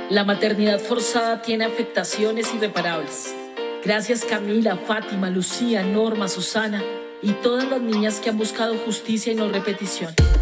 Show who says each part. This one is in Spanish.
Speaker 1: La maternidad forzada tiene afectaciones irreparables. Gracias Camila, Fátima, Lucía, Norma, Susana y todas las niñas que han buscado justicia y no repetición.